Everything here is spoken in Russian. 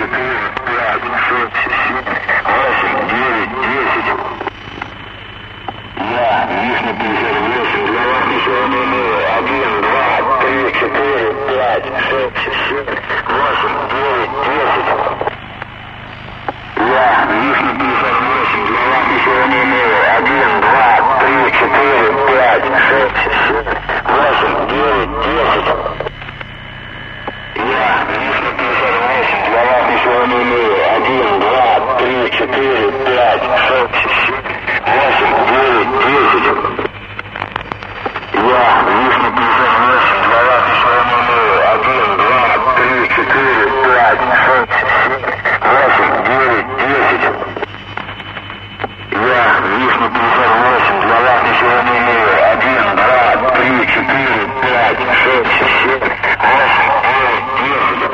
Для вас ничего не имею. 1, 2, 3, 4, 5, 6.